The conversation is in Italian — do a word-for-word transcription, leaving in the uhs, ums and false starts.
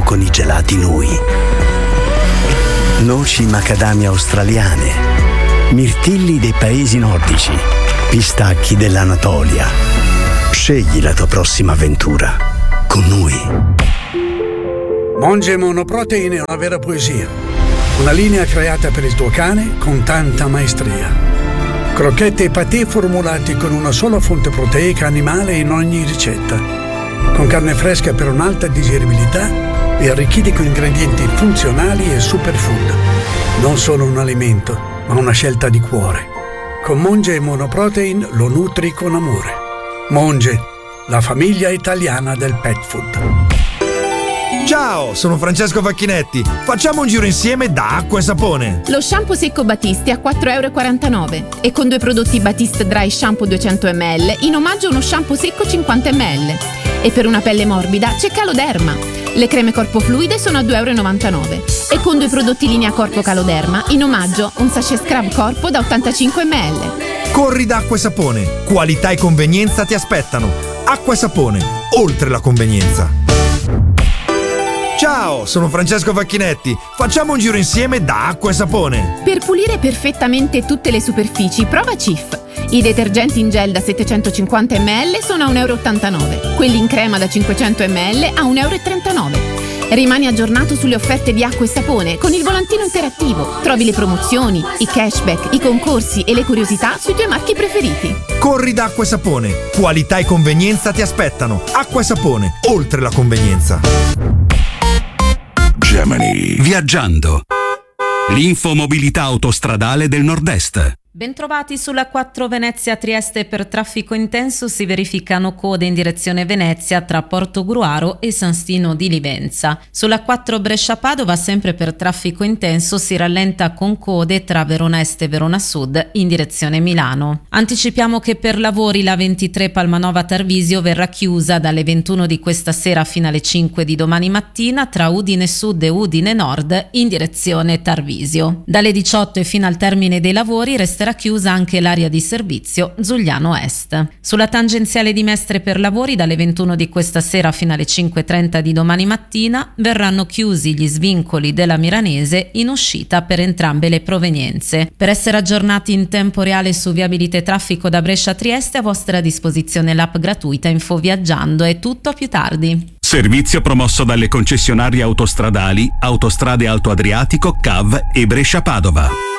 con i gelati Nui. Noci macadamia australiane, mirtilli dei paesi nordici, pistacchi dell'Anatolia. Scegli la tua prossima avventura con Nui. Monge Monoprotein è una vera poesia. Una linea creata per il tuo cane con tanta maestria. Crocchette e patè formulati con una sola fonte proteica animale in ogni ricetta. Con carne fresca per un'alta digeribilità e arricchiti con ingredienti funzionali e superfood. Non solo un alimento, ma una scelta di cuore. Con Monge Monoprotein lo nutri con amore. Monge, la famiglia italiana del pet food. Ciao, sono Francesco Facchinetti. Facciamo un giro insieme da Acqua e Sapone. Lo shampoo secco Batiste a quattro e quarantanove euro e con due prodotti Batiste Dry Shampoo duecento millilitri in omaggio uno shampoo secco cinquanta millilitri. E per una pelle morbida c'è Caloderma. Le creme corpo fluide sono a due e novantanove euro e con due prodotti linea corpo Caloderma in omaggio un sachet scrub corpo da ottantacinque millilitri. Corri da Acqua e Sapone. Qualità e convenienza ti aspettano. Acqua e Sapone, oltre la convenienza. Ciao, sono Francesco Facchinetti. Facciamo un giro insieme da Acqua e Sapone. Per pulire perfettamente tutte le superfici, prova Cif. I detergenti in gel da settecentocinquanta millilitri sono a uno e ottantanove euro, quelli in crema da cinquecento millilitri a uno e trentanove euro. Rimani aggiornato sulle offerte di Acqua e Sapone con il volantino interattivo. Trovi le promozioni, i cashback, i concorsi e le curiosità sui tuoi marchi preferiti. Corri da Acqua e Sapone. Qualità e convenienza ti aspettano. Acqua e Sapone, oltre la convenienza. Gemini. Viaggiando. L'infomobilità autostradale del Nord-Est. Bentrovati sulla quattro Venezia-Trieste. Per traffico intenso si verificano code in direzione Venezia tra Portogruaro e San Stino di Livenza. Sulla quattro Brescia-Padova sempre per traffico intenso si rallenta con code tra Verona Est e Verona Sud in direzione Milano. Anticipiamo che per lavori la ventitré Palmanova-Tarvisio verrà chiusa dalle ventuno di questa sera fino alle cinque di domani mattina tra Udine Sud e Udine Nord in direzione Tarvisio. Dalle diciotto e fino al termine dei lavori resterà chiusa anche l'area di servizio Giuliano Est. Sulla tangenziale di Mestre per lavori dalle ventuno di questa sera fino alle cinque e trenta di domani mattina verranno chiusi gli svincoli della Milanese in uscita per entrambe le provenienze. Per essere aggiornati in tempo reale su viabilità e traffico da Brescia a Trieste a vostra disposizione l'app gratuita Info Viaggiando. È tutto, a più tardi. Servizio promosso dalle concessionarie autostradali Autostrade Alto Adriatico, C A V e Brescia Padova.